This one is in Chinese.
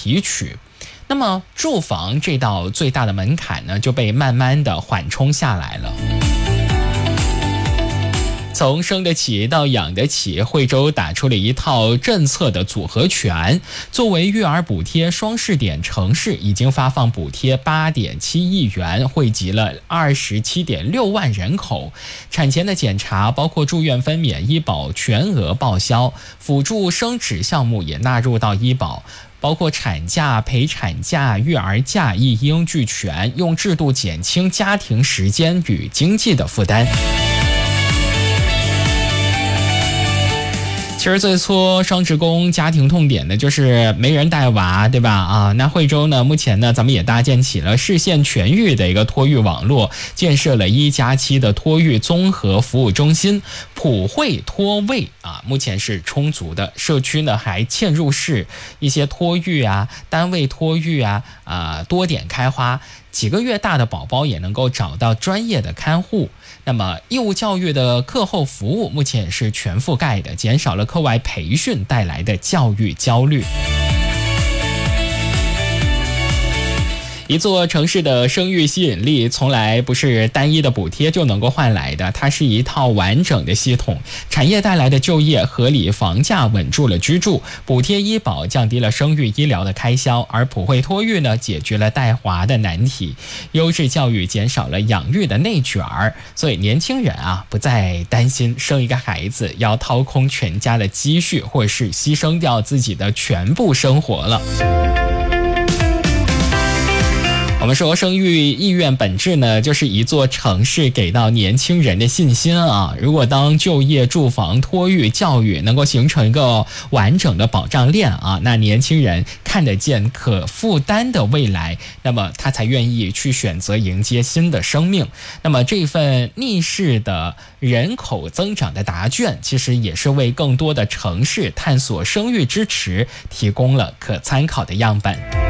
提取。那么住房这道最大的门槛呢，就被慢慢的缓冲下来了。从生得起到养得起，惠州打出了一套政策的组合拳。作为育儿补贴双试点城市，已经发放补贴8.7亿元，惠及了27.6万人口。产前的检查，包括住院分娩医保全额报销，辅助生殖项目也纳入到医保。包括产假、陪产假、育儿假一应俱全，用制度减轻家庭时间与经济的负担。其实最戳双职工家庭痛点的就是没人带娃，对吧？那惠州呢，目前呢，咱们也搭建起了市县全域的一个托育网络，建设了1+7的托育综合服务中心，普惠托位目前是充足的。社区呢还嵌入式一些托育单位托育多点开花，几个月大的宝宝也能够找到专业的看护。那么义务教育的课后服务目前也是全覆盖的，减少了课外培训带来的教育焦虑。一座城市的生育吸引力从来不是单一的补贴就能够换来的，它是一套完整的系统。产业带来的就业，合理房价稳住了居住，补贴医保降低了生育医疗的开销，而普惠托育呢，解决了带娃的难题，优质教育减少了养育的内卷儿。所以年轻人不再担心生一个孩子要掏空全家的积蓄，或是牺牲掉自己的全部生活了。我们说生育意愿本质呢，就是一座城市给到年轻人的信心如果当就业、住房、托育、教育能够形成一个完整的保障链那年轻人看得见可负担的未来，那么他才愿意去选择迎接新的生命。那么这份逆势的人口增长的答卷，其实也是为更多的城市探索生育支持提供了可参考的样本。